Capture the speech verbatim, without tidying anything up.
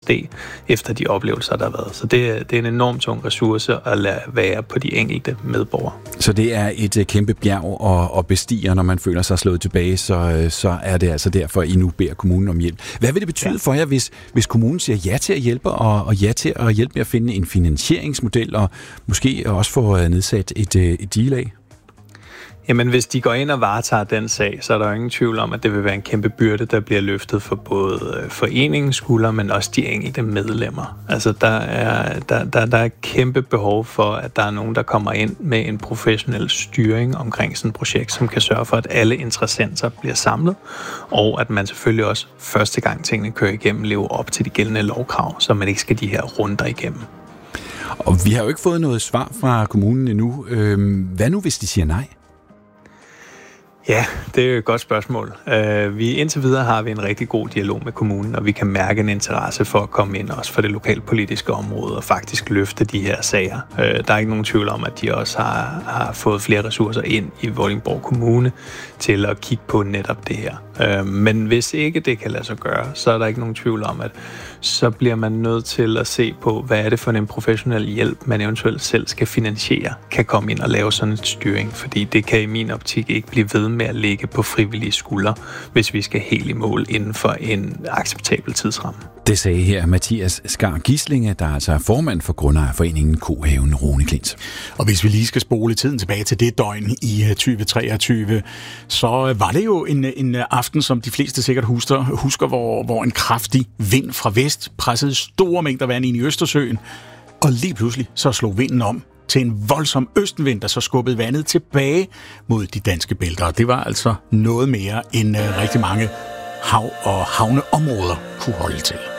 steg efter de oplevelser, der har været. Så det, det er en enormt tung ressource at lade være på de enkelte medborgere. Så det er et uh, kæmpe bjerg at, at bestige, når man føler sig slået tilbage, så, så er det altså derfor, I nu beder kommunen om hjælp. Hvad vil det betyde ja. for jer, hvis, hvis kommunen siger ja til at hjælpe, og, og ja til at hjælpe med at finde en finansieringsmodel, og måske også få nedsat et, et digelag? Jamen, hvis de går ind og varetager den sag, så er der jo ingen tvivl om, at det vil være en kæmpe byrde, der bliver løftet for både foreningens skulder, men også de enkelte medlemmer. Altså, der er, der, der, der er et kæmpe behov for, at der er nogen, der kommer ind med en professionel styring omkring sådan et projekt, som kan sørge for, at alle interessenter bliver samlet, og at man selvfølgelig også første gang tingene kører igennem, lever op til de gældende lovkrav, så man ikke skal de her runder igennem. Og vi har jo ikke fået noget svar fra kommunen endnu. Hvad nu, hvis de siger nej? Ja, det er jo et godt spørgsmål. Uh, vi indtil videre har vi en rigtig god dialog med kommunen, og vi kan mærke en interesse for at komme ind også for det lokalpolitiske område og faktisk løfte de her sager. Uh, der er ikke nogen tvivl om, at de også har, har fået flere ressourcer ind i Vordingborg Kommune til at kigge på netop det her. Uh, men hvis ikke det kan lade sig gøre, så er der ikke nogen tvivl om, at så bliver man nødt til at se på, hvad er det for en professionel hjælp, man eventuelt selv skal finansiere, kan komme ind og lave sådan en styring, fordi det kan i min optik ikke blive ved med at ligge på frivillige skuldre, hvis vi skal helt i mål inden for en acceptabel tidsramme. Det sagde her Mathias Skar Gislinge, der er altså formand for Grundejerforeningen Kohaven Rune Klint. Og hvis vi lige skal spole tiden tilbage til det døgn i tyve treogtyve, så var det jo en, en aften, som de fleste sikkert husker, husker hvor, hvor en kraftig vind fra vest pressede store mængder vand ind i Østersøen, og lige pludselig så slog vinden om til en voldsom østenvind, der så skubbede vandet tilbage mod de danske bælter. Og det var altså noget mere, end uh, rigtig mange hav- og havneområder kunne holde til.